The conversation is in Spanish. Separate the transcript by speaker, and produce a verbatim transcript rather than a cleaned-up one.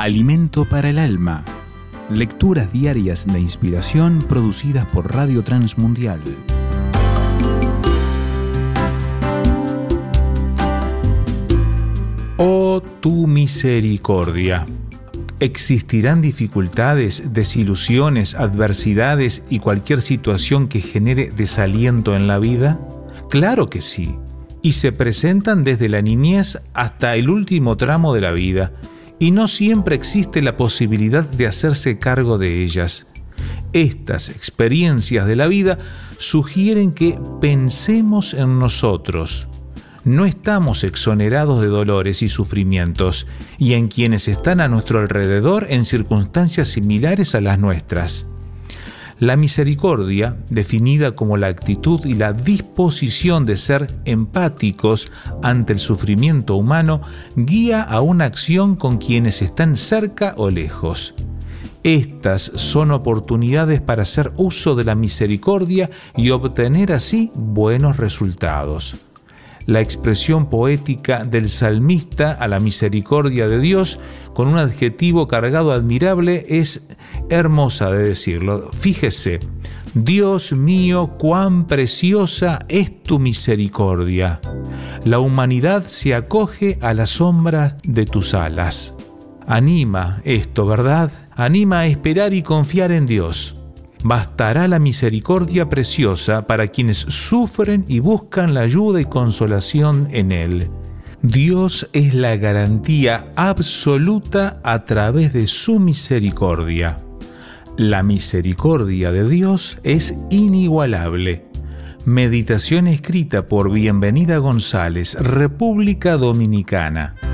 Speaker 1: Alimento para el alma. Lecturas diarias de inspiración producidas por Radio Transmundial. Oh, tu misericordia. ¿Existirán dificultades, desilusiones, adversidades y cualquier situación que genere desaliento en la vida? Claro que sí, y se presentan desde la niñez hasta el último tramo de la vida, y no siempre existe la posibilidad de hacerse cargo de ellas. Estas experiencias de la vida sugieren que pensemos en nosotros. No estamos exonerados de dolores y sufrimientos, y en quienes están a nuestro alrededor en circunstancias similares a las nuestras. La misericordia, definida como la actitud y la disposición de ser empáticos ante el sufrimiento humano, guía a una acción con quienes están cerca o lejos. Estas son oportunidades para hacer uso de la misericordia y obtener así buenos resultados. La expresión poética del salmista a la misericordia de Dios, con un adjetivo cargado admirable, es hermosa de decirlo. Fíjese, Dios mío, cuán preciosa es tu misericordia. La humanidad se acoge a la sombra de tus alas. Anima esto, ¿verdad? Anima a esperar y confiar en Dios. Bastará la misericordia preciosa para quienes sufren y buscan la ayuda y consolación en Él. Dios es la garantía absoluta a través de su misericordia. La misericordia de Dios es inigualable. Meditación escrita por Bienvenida González, República Dominicana.